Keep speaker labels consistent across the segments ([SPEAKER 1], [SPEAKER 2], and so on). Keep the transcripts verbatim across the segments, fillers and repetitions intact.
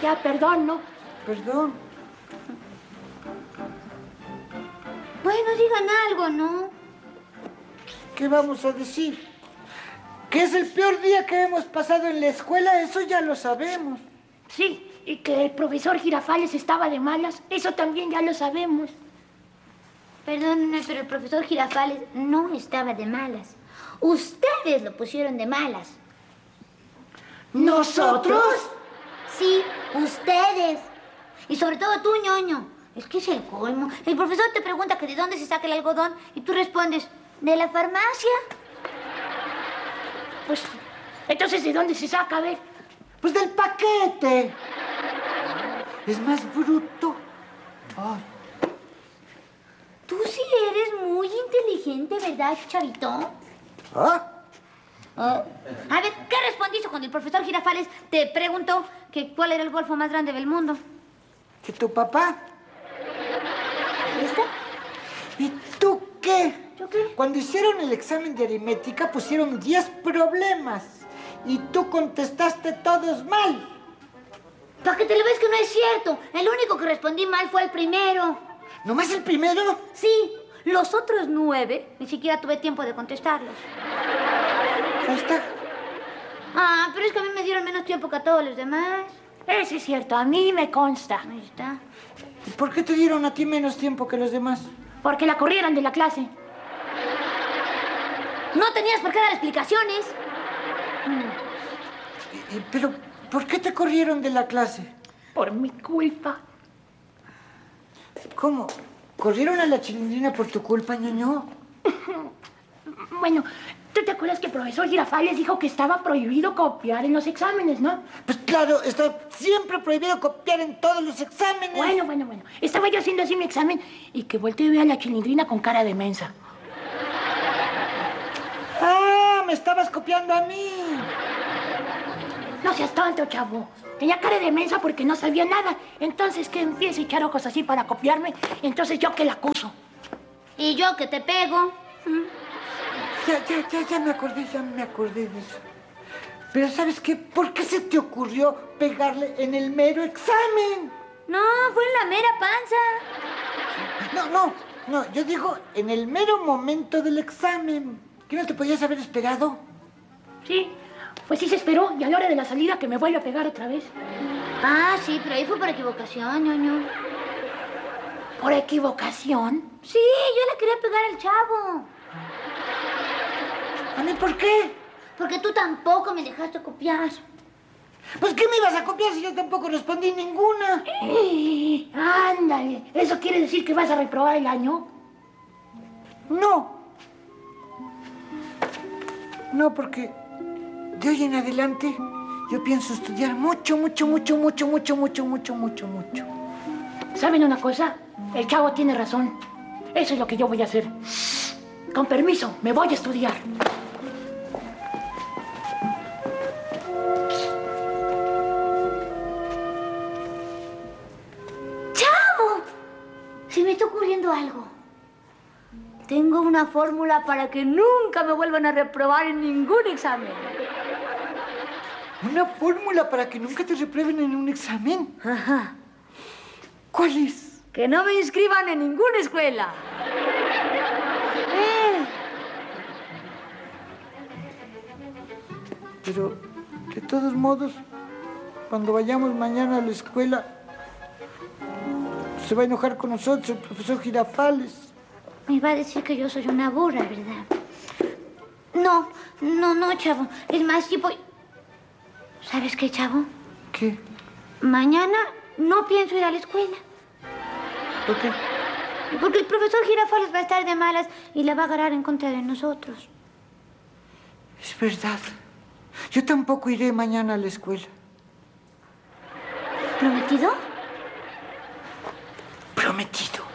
[SPEAKER 1] ya, perdón, ¿no?
[SPEAKER 2] Perdón.
[SPEAKER 3] Bueno, digan algo, ¿no?
[SPEAKER 2] ¿Qué vamos a decir? Que es el peor día que hemos pasado en la escuela, eso ya lo sabemos.
[SPEAKER 1] Sí, y que el profesor Girafales estaba de malas, eso también ya lo sabemos.
[SPEAKER 3] Perdónenme, pero el profesor Girafales no estaba de malas. Ustedes lo pusieron de malas.
[SPEAKER 2] ¿Nosotros?
[SPEAKER 3] Sí, ustedes. Y sobre todo tú, ñoño. Es que es el colmo. El profesor te pregunta que de dónde se saca el algodón y tú respondes, ¿de la farmacia?
[SPEAKER 1] Pues, entonces, ¿de dónde se saca? A ver.
[SPEAKER 2] Pues del paquete. Es más bruto. Ay.
[SPEAKER 3] Tú sí eres muy inteligente, ¿verdad, chavito?
[SPEAKER 2] ¿Ah?
[SPEAKER 3] Oh. A ver, ¿qué respondiste cuando el profesor Girafales te preguntó que cuál era el golfo más grande del mundo?
[SPEAKER 2] ¿Que tu papá?
[SPEAKER 3] ¿Está?
[SPEAKER 2] ¿Y tú qué?
[SPEAKER 3] ¿Yo qué?
[SPEAKER 2] Cuando hicieron el examen de aritmética pusieron diez problemas y tú contestaste todos mal.
[SPEAKER 3] Para que te lo ves que no es cierto. El único que respondí mal fue el primero.
[SPEAKER 2] ¿Nomás el primero?
[SPEAKER 3] Sí, los otros nueve ni siquiera tuve tiempo de contestarlos.
[SPEAKER 2] Ahí está.
[SPEAKER 3] Ah, pero es que a mí me dieron menos tiempo que a todos los demás.
[SPEAKER 1] Eso es cierto, a mí me consta.
[SPEAKER 3] Ahí está.
[SPEAKER 2] ¿Y por qué te dieron a ti menos tiempo que los demás?
[SPEAKER 1] Porque la corrieron de la clase.
[SPEAKER 3] No tenías por qué dar explicaciones.
[SPEAKER 2] Eh, eh, Pero, ¿por qué te corrieron de la clase?
[SPEAKER 1] Por mi culpa.
[SPEAKER 2] ¿Cómo? ¿Corrieron a la Chilindrina por tu culpa, ñoño?
[SPEAKER 1] Bueno, ¿tú te acuerdas que el profesor Girafales dijo que estaba prohibido copiar en los exámenes, no?
[SPEAKER 2] Pues claro, está siempre prohibido copiar en todos los exámenes.
[SPEAKER 1] Bueno, bueno, bueno. Estaba yo haciendo así mi examen y que volteé y vi a la Chilindrina con cara de mensa.
[SPEAKER 2] ¡Ah! Me estabas copiando a mí.
[SPEAKER 1] No seas tonto, chavo. Tenía cara de mensa porque no sabía nada. Entonces que empiece a echar ojos así para copiarme. Entonces yo que la acuso.
[SPEAKER 3] Y yo que te pego.
[SPEAKER 2] Ya, ya, ya, ya me acordé, ya me acordé de eso. Pero ¿sabes qué? ¿Por qué se te ocurrió pegarle en el mero examen?
[SPEAKER 3] No, fue en la mera panza.
[SPEAKER 2] No, no, no, yo digo en el mero momento del examen. ¿Qué no te podías haber esperado?
[SPEAKER 1] Sí, pues sí se esperó. Y a la hora de la salida que me vuelve a pegar otra vez.
[SPEAKER 3] Ah, sí, pero ahí fue por equivocación, ñoño.
[SPEAKER 1] ¿Por equivocación?
[SPEAKER 3] Sí, yo le quería pegar al chavo.
[SPEAKER 2] ¿A mí por qué?
[SPEAKER 3] Porque tú tampoco me dejaste copiar.
[SPEAKER 2] Pues ¿qué me ibas a copiar si yo tampoco respondí ninguna?
[SPEAKER 1] Eh, ándale. ¿Eso quiere decir que vas a reprobar el año?
[SPEAKER 2] No. No, porque de hoy en adelante yo pienso estudiar mucho, mucho, mucho, mucho, mucho, mucho, mucho, mucho, mucho.
[SPEAKER 1] ¿Saben una cosa? El chavo tiene razón. Eso es lo que yo voy a hacer. Con permiso, me voy a estudiar.
[SPEAKER 3] ¡Chavo! Se me está ocurriendo algo. Tengo una fórmula para que nunca me vuelvan a reprobar en ningún examen.
[SPEAKER 2] ¿Una fórmula para que nunca te reprueben en un examen?
[SPEAKER 3] Ajá.
[SPEAKER 2] ¿Cuál es?
[SPEAKER 3] Que no me inscriban en ninguna escuela. Eh.
[SPEAKER 2] Pero, de todos modos, cuando vayamos mañana a la escuela, se va a enojar con nosotros el profesor Girafales.
[SPEAKER 3] Me va a decir que yo soy una burra, ¿verdad? No, no, no, chavo. Es más, sí voy... ¿Sabes qué, chavo?
[SPEAKER 2] ¿Qué?
[SPEAKER 3] Mañana no pienso ir a la escuela.
[SPEAKER 2] ¿Por qué?
[SPEAKER 3] Porque el profesor Girafales va a estar de malas y la va a agarrar en contra de nosotros.
[SPEAKER 2] Es verdad. Yo tampoco iré mañana a la escuela.
[SPEAKER 3] ¿Prometido?
[SPEAKER 2] Prometido.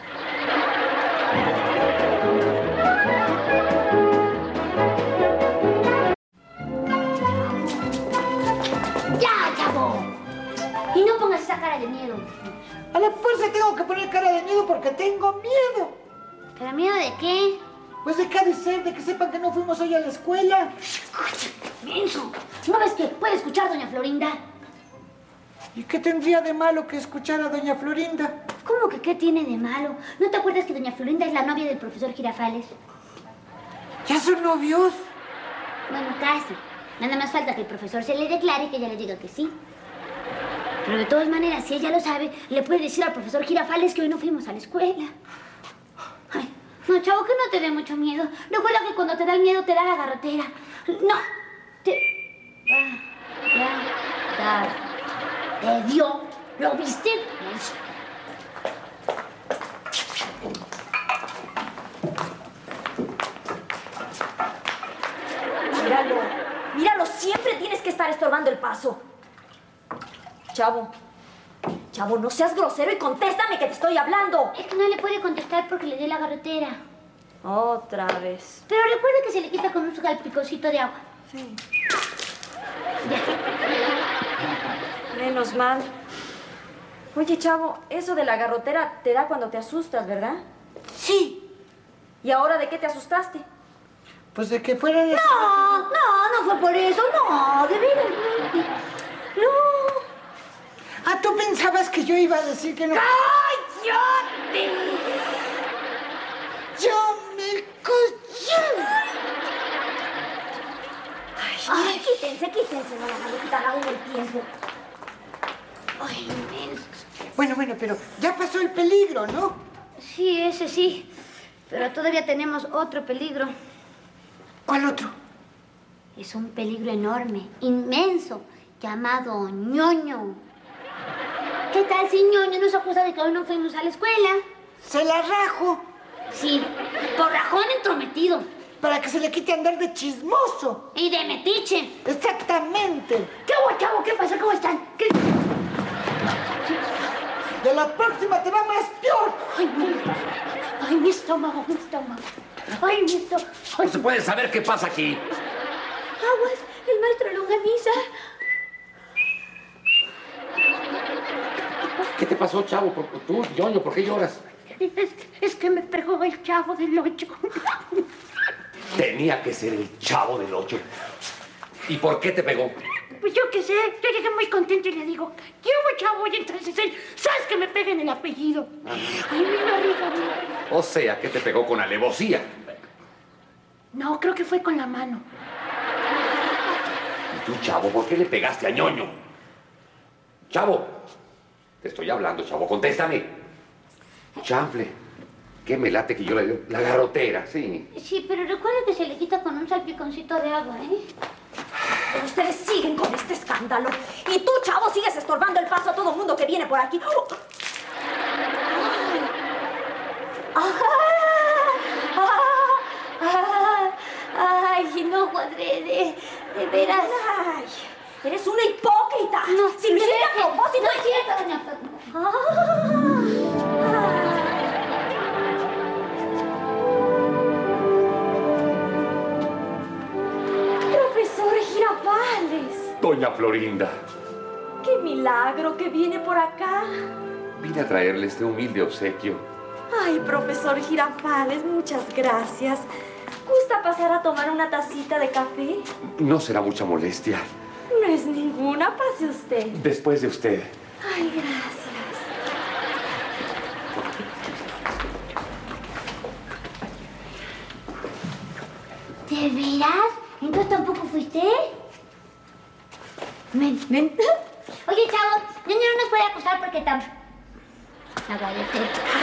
[SPEAKER 3] ¡Ya, chavo! Y no pongas esa cara de miedo.
[SPEAKER 2] A la fuerza tengo que poner cara de miedo porque tengo miedo.
[SPEAKER 3] ¿Pero miedo de qué?
[SPEAKER 2] Pues de qué ha de ser, de que sepan que no fuimos hoy a la escuela.
[SPEAKER 3] ¡Menso! ¿No ves que puede escuchar doña Florinda?
[SPEAKER 2] ¿Y qué tendría de malo que escuchar a doña Florinda?
[SPEAKER 3] ¿Cómo que qué tiene de malo? ¿No te acuerdas que doña Florinda es la novia del profesor Girafales?
[SPEAKER 2] ¿Ya son novios?
[SPEAKER 3] Bueno, casi. Nada más falta que el profesor se le declare y que ella le diga que sí. Pero de todas maneras, si ella lo sabe, le puede decir al profesor Girafales que hoy no fuimos a la escuela. Ay, no, chavo, que no te dé mucho miedo. Recuerda que cuando te da el miedo te da la garrotera. No, te... Ah, ya, ya. Te dio. ¿Lo viste?
[SPEAKER 4] Míralo, míralo, siempre tienes que estar estorbando el paso. Chavo, Chavo, no seas grosero y contéstame que te estoy hablando.
[SPEAKER 3] Es que no le puede contestar porque le dé la garrotera.
[SPEAKER 4] Otra vez.
[SPEAKER 3] Pero recuerda que se le quita con un salpicocito de agua.
[SPEAKER 4] Sí.
[SPEAKER 3] Ya.
[SPEAKER 4] Menos mal. Oye, Chavo, eso de la garrotera te da cuando te asustas, ¿verdad?
[SPEAKER 2] Sí.
[SPEAKER 4] ¿Y ahora de qué te asustaste?
[SPEAKER 2] Pues de que fuera...
[SPEAKER 3] No, no, no fue por eso, no, de veras, no. No.
[SPEAKER 2] Ah, ¿tú pensabas que yo iba a decir que no?
[SPEAKER 3] ¡Cállate!
[SPEAKER 2] ¡Yo me coché!
[SPEAKER 4] Ay, Ay, quítense, quítense, no van a quitar aún el tiempo.
[SPEAKER 3] Ay, inmenso.
[SPEAKER 2] Bueno, bueno, pero ya pasó el peligro, ¿no?
[SPEAKER 3] Sí, ese sí. Pero todavía tenemos otro peligro.
[SPEAKER 2] ¿Cuál otro?
[SPEAKER 3] Es un peligro enorme, inmenso, llamado ñoño. ¿Qué tal si ñoño nos acusa de que hoy no fuimos a la escuela?
[SPEAKER 2] Se la rajo.
[SPEAKER 3] Sí, por rajón entrometido.
[SPEAKER 2] Para que se le quite andar de chismoso.
[SPEAKER 3] Y de metiche.
[SPEAKER 2] Exactamente.
[SPEAKER 1] ¿Qué hubo, chavo? ¿Qué pasa? ¿Cómo están? ¿Qué...
[SPEAKER 2] De la próxima te va más peor.
[SPEAKER 1] Ay, mi, ay, mi estómago, mi estómago. Ay, mi estómago. Ay.
[SPEAKER 5] No se puede saber qué pasa aquí.
[SPEAKER 3] Aguas, el maestro Longaniza.
[SPEAKER 5] ¿Qué te pasó, chavo? ¿Por, tú, ñoño, ¿por qué lloras?
[SPEAKER 1] Es, es que me pegó el chavo del ocho.
[SPEAKER 5] Tenía que ser el chavo del ocho. ¿Y por qué te pegó?
[SPEAKER 1] Pues yo qué sé, yo llegué muy contento y le digo, ¿qué hubo, chavo? Y entonces él, ¿sabes que me pega en el apellido? Ay, mi barriga, mi barriga.
[SPEAKER 5] O sea, que te pegó con alevosía.
[SPEAKER 1] No, creo que fue con la mano.
[SPEAKER 5] ¿Y tú, chavo, por qué le pegaste a ñoño? Chavo, te estoy hablando, chavo, contéstame. Chanfle, ¿qué me late que yo le... La garrotera, sí.
[SPEAKER 3] Sí, pero recuerda que se le quita con un salpiconcito de agua, ¿eh?
[SPEAKER 4] Pero ustedes siguen con este escándalo. Y tú, Chavo, sigues estorbando el paso a todo mundo que viene por aquí. ¡Oh!
[SPEAKER 3] ¡Ah! ¡Ay, no, adrede! De veras.
[SPEAKER 4] Ay, eres una hipócrita.
[SPEAKER 3] No,
[SPEAKER 4] si lo hiciste a propósito.
[SPEAKER 3] No es cierto, doña Fatima.
[SPEAKER 4] Ah. Profesor Girafales.
[SPEAKER 5] Doña Florinda.
[SPEAKER 4] ¡Qué milagro que viene por acá!
[SPEAKER 5] Vine a traerle este humilde obsequio.
[SPEAKER 4] Ay, profesor Girafales, muchas gracias. ¿Gusta pasar a tomar una tacita de café?
[SPEAKER 5] No será mucha molestia.
[SPEAKER 4] No es ninguna, pase usted.
[SPEAKER 5] Después de usted.
[SPEAKER 4] Ay, gracias.
[SPEAKER 3] ¿De veras? ¿Entonces tampoco fuiste? Ven, ven. Oye, chavo, ñoño no nos puede acusar porque tam... La galleta.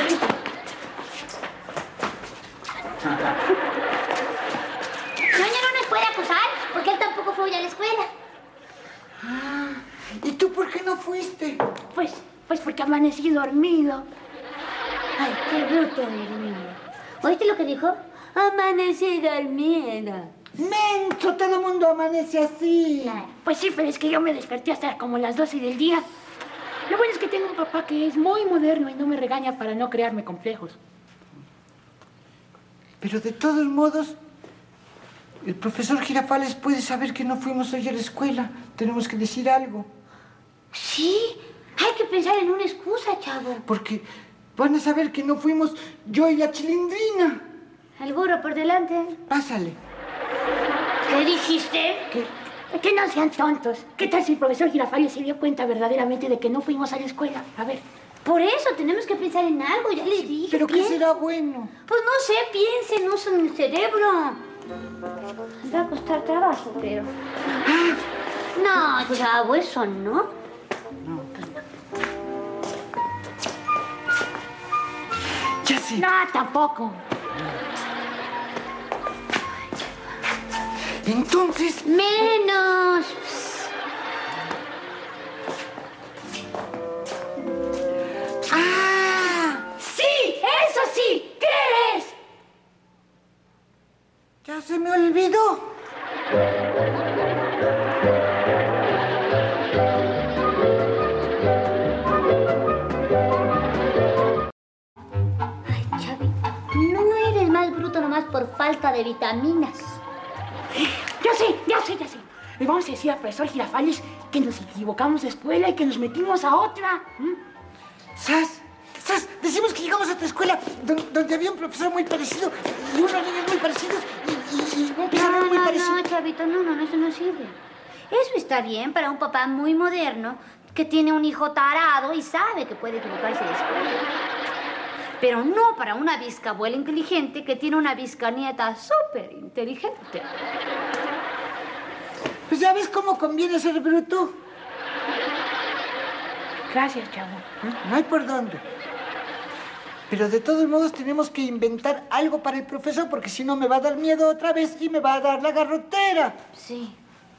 [SPEAKER 3] Ñoño no nos puede acusar porque él tampoco fue hoy a la escuela.
[SPEAKER 2] Ah, ¿y tú por qué no fuiste?
[SPEAKER 1] Pues, pues porque amanecí dormido.
[SPEAKER 3] Ay, qué bruto dormido. ¿Oíste lo que dijo? Amanecí dormida.
[SPEAKER 2] ¡Menso! Todo el mundo amanece así.
[SPEAKER 3] Claro.
[SPEAKER 1] Pues sí, pero es que yo me desperté hasta como las doce del día. Lo bueno es que tengo un papá que es muy moderno y no me regaña para no crearme complejos.
[SPEAKER 2] Pero de todos modos, el profesor Girafales puede saber que no fuimos hoy a la escuela. Tenemos que decir algo.
[SPEAKER 3] Sí, hay que pensar en una excusa, chavo.
[SPEAKER 2] Porque van a saber que no fuimos yo y la Chilindrina.
[SPEAKER 3] El burro por delante.
[SPEAKER 2] Pásale.
[SPEAKER 3] ¿Qué dijiste?
[SPEAKER 2] Que,
[SPEAKER 1] Que no sean tontos. ¿Qué tal si el profesor Girafales se dio cuenta verdaderamente de que no fuimos a la escuela? A ver.
[SPEAKER 3] Por eso tenemos que pensar en algo, ya les dije.
[SPEAKER 2] ¿Pero qué
[SPEAKER 3] piensen.
[SPEAKER 2] será bueno?
[SPEAKER 3] Pues no sé, piensen, usen el cerebro. Va a costar trabajo, pero... No, chavo, eso no.
[SPEAKER 2] Ya sé.
[SPEAKER 1] No, tampoco.
[SPEAKER 2] Entonces...
[SPEAKER 3] Menos.
[SPEAKER 2] ¡Ah!
[SPEAKER 1] ¡Sí! ¡Eso sí! ¿Qué es?
[SPEAKER 2] Ya se me olvidó.
[SPEAKER 3] Ay, Chavi, no eres más bruto nomás por falta de vitaminas.
[SPEAKER 1] Ya sé, ya sé, ya sé. Le vamos a decir al profesor Girafales que nos equivocamos de escuela y que nos metimos a otra. ¿Mm?
[SPEAKER 2] ¿Sas? ¿Sas? Decimos que llegamos a tu escuela don- donde había un profesor muy parecido y unos niños muy parecidos y, y- y un pizarrón
[SPEAKER 3] No,
[SPEAKER 2] muy
[SPEAKER 3] no,
[SPEAKER 2] parecido.
[SPEAKER 3] no, Chavito, no, no, no, eso no sirve. Eso está bien para un papá muy moderno que tiene un hijo tarado y sabe que puede equivocarse de escuela. Pero no para una bisabuela inteligente que tiene una bisnieta súper inteligente.
[SPEAKER 2] Pues ya ves cómo conviene ser bruto.
[SPEAKER 1] Gracias, chavo.
[SPEAKER 2] No hay por dónde. Pero de todos modos tenemos que inventar algo para el profesor porque si no me va a dar miedo otra vez y me va a dar la garrotera.
[SPEAKER 3] Sí.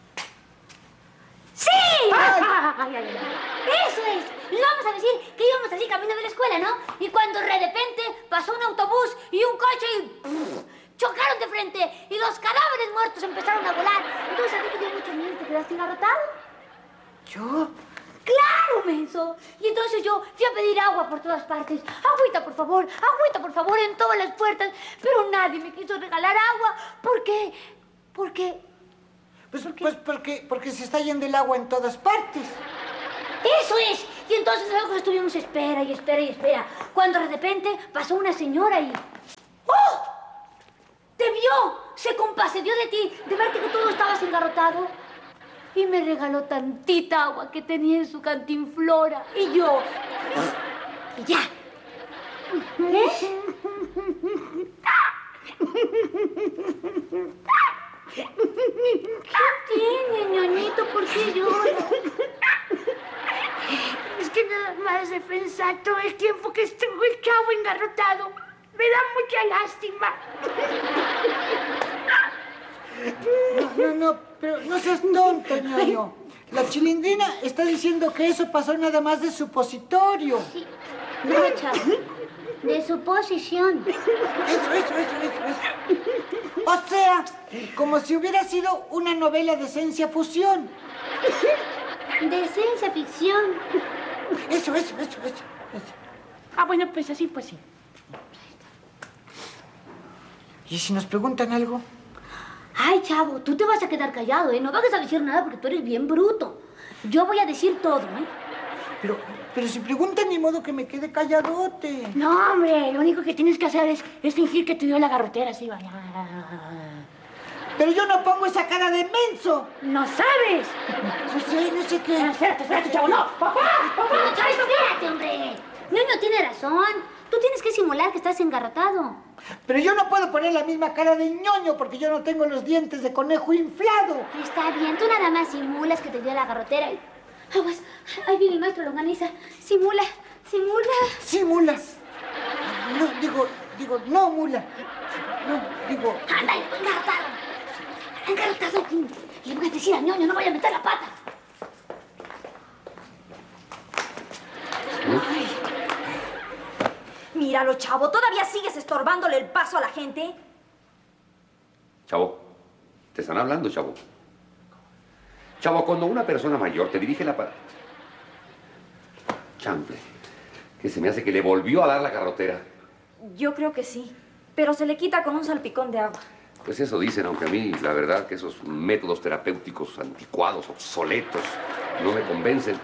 [SPEAKER 3] ¡Sí!
[SPEAKER 1] Ay, ay, ay, ay.
[SPEAKER 3] ¡Eso es! Les vamos a decir que íbamos así camino de la escuela, ¿no? Y cuando de repente pasó un autobús y un coche y... ¡puf! Chocaron de frente y los cadáveres muertos empezaron a volar. Entonces a ti te dio mucho miedo y te quedaste agarrotado.
[SPEAKER 2] ¿Yo?
[SPEAKER 3] ¡Claro, menso! Y entonces yo fui a pedir agua por todas partes. Agüita, por favor, agüita, por favor, en todas las puertas. Pero nadie me quiso regalar agua. ¿Por qué? Porque...
[SPEAKER 2] Pues, pues porque, porque se está yendo el agua en todas partes.
[SPEAKER 3] ¡Eso es! Y entonces luego estuvimos espera y espera y espera. Cuando de repente pasó una señora y... ¡Oh! ¡Te vio! Se compadeció de ti, de verte que todo estabas engarrotado. Y me regaló tantita agua que tenía en su cantinflora. Y yo... Y ya. ¿Eh? ¿Qué tiene, ñoñito? ¿Por qué llora?
[SPEAKER 1] Es que nada más de pensar todo el tiempo que estuvo el chavo engarrotado, me da mucha lástima.
[SPEAKER 2] No, no, no, pero no seas tonto, ñoño. La Chilindrina está diciendo que eso pasó nada más de supositorio.
[SPEAKER 3] Sí. No, chavo. De su posición.
[SPEAKER 2] Eso, eso, eso, eso, eso. O sea, como si hubiera sido una novela de ciencia fusión.
[SPEAKER 3] De ciencia ficción.
[SPEAKER 2] Eso, eso, eso, eso, eso.
[SPEAKER 1] Ah, bueno, pues así, pues sí.
[SPEAKER 2] ¿Y si nos preguntan algo?
[SPEAKER 3] Ay, chavo, tú te vas a quedar callado, ¿eh? No vas a decir nada porque tú eres bien bruto. Yo voy a decir todo, ¿eh?
[SPEAKER 2] Pero, pero si preguntan, ni modo que me quede calladote.
[SPEAKER 1] No, hombre, lo único que tienes que hacer es, es fingir que te dio la garrotera, así, vaya.
[SPEAKER 2] Pero yo no pongo esa cara de menso.
[SPEAKER 1] ¡No sabes!
[SPEAKER 2] No sé, no sé qué.
[SPEAKER 1] Ah, espérate, espérate, chavo, no. ¡Papá!
[SPEAKER 3] Pero, Chavito, espérate, hombre. Ñoño tiene razón. Tú tienes que simular que estás engarrotado.
[SPEAKER 2] Pero yo no puedo poner la misma cara de ñoño porque yo no tengo los dientes de conejo inflado.
[SPEAKER 3] Está bien, tú nada más simulas que te dio la garrotera y... Aguas, ahí viene el maestro Longaniza. Simula, simula.
[SPEAKER 2] Sí, mulas. No, digo, digo, no, mula. No, digo...
[SPEAKER 3] Ándale, engarrotado. Engarrotado. Le voy a decir a Ñoño, no vaya a meter la pata.
[SPEAKER 4] Ay. Míralo, chavo, ¿todavía sigues estorbándole el paso a la gente?
[SPEAKER 5] Chavo, te están hablando, chavo. Chavo, cuando una persona mayor te dirige la palabra... Chanfle, que se me hace que le volvió a dar la garrotera.
[SPEAKER 4] Yo creo que sí, pero se le quita con un salpicón de agua.
[SPEAKER 5] Pues eso dicen, aunque a mí, la verdad, que esos métodos terapéuticos anticuados, obsoletos, no me convencen.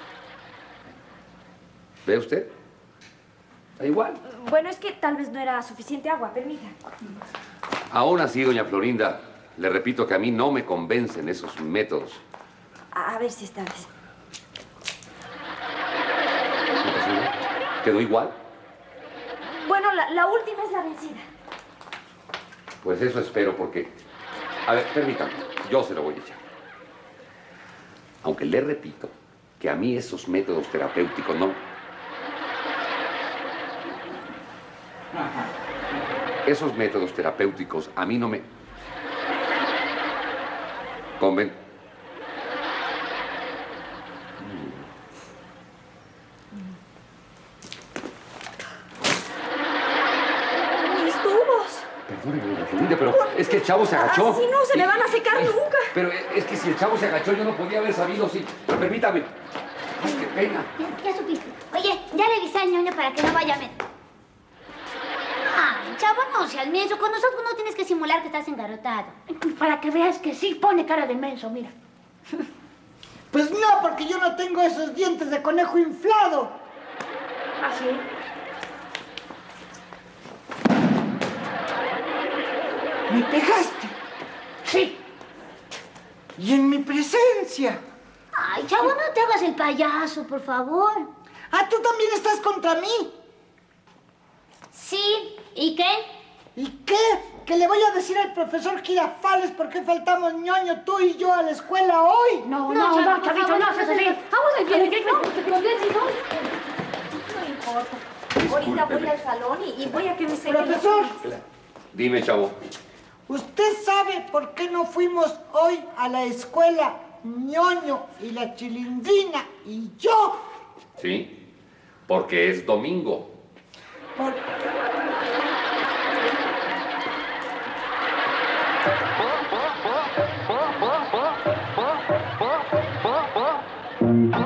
[SPEAKER 5] ¿Ve usted? Da igual.
[SPEAKER 4] Bueno, es que tal vez no era suficiente agua, permita.
[SPEAKER 5] Aún así, doña Florinda, le repito que a mí no me convencen esos métodos.
[SPEAKER 4] A, a ver si esta vez.
[SPEAKER 5] ¿Quedó igual?
[SPEAKER 4] Bueno, la, la última es la vencida.
[SPEAKER 5] Pues eso espero porque... A ver, permítame, yo se lo voy a echar. Aunque le repito que a mí esos métodos terapéuticos no... Esos métodos terapéuticos a mí no me... Conven...
[SPEAKER 4] Mis tubos.
[SPEAKER 5] Perdóneme, doña Florinda, pero es que el chavo se agachó.
[SPEAKER 4] Así no se me van a secar
[SPEAKER 5] Eh,
[SPEAKER 4] nunca.
[SPEAKER 5] Pero es que si el chavo se agachó, yo no podía haber sabido, sí. Permítame. Ay, qué pena.
[SPEAKER 3] Ya, ya supiste. Oye, ya le avisé al ñoño para que no vaya a meter. Ay, chavo, no seas menso. Con nosotros no tienes que simular que estás engarrotado.
[SPEAKER 1] Para que veas que sí pone cara de menso, mira.
[SPEAKER 2] Pues no, porque yo no tengo esos dientes de conejo inflado.
[SPEAKER 1] ¿Así?
[SPEAKER 2] ¿Me pegaste?
[SPEAKER 1] Sí.
[SPEAKER 2] Y en mi presencia.
[SPEAKER 3] Ay, chavo, no te hagas el payaso, por favor.
[SPEAKER 2] Ah, tú también estás contra mí.
[SPEAKER 3] Sí, ¿y qué?
[SPEAKER 2] ¿Y qué? Que le voy a decir al profesor Girafales por qué faltamos ñoño tú y yo a la escuela hoy.
[SPEAKER 1] No,
[SPEAKER 3] No,
[SPEAKER 1] no,
[SPEAKER 3] Chavo,
[SPEAKER 1] no,
[SPEAKER 3] por
[SPEAKER 1] chavito,
[SPEAKER 3] favor,
[SPEAKER 1] no
[SPEAKER 3] no
[SPEAKER 1] seas
[SPEAKER 3] se
[SPEAKER 1] así.
[SPEAKER 3] ve.
[SPEAKER 1] Vamos a ver, no, te conviene, ¿no?
[SPEAKER 4] No importa. Ahorita voy al salón y, y voy a que me seque.
[SPEAKER 2] Profesor,
[SPEAKER 5] Dime, chavo.
[SPEAKER 2] ¿usted sabe por qué no fuimos hoy a la escuela ñoño y la chilindrina y yo?
[SPEAKER 5] ¿Sí? Porque es domingo.
[SPEAKER 2] Por...